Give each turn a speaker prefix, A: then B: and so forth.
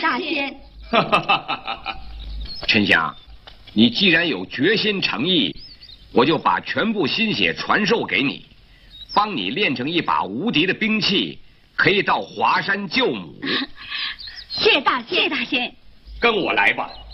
A: 大仙。
B: 沉香，你既然有决心诚意，我就把全部心血传授给你，帮你练成一把无敌的兵器，可以到华山救母。
A: 谢大仙，谢大仙，
B: 跟我来吧。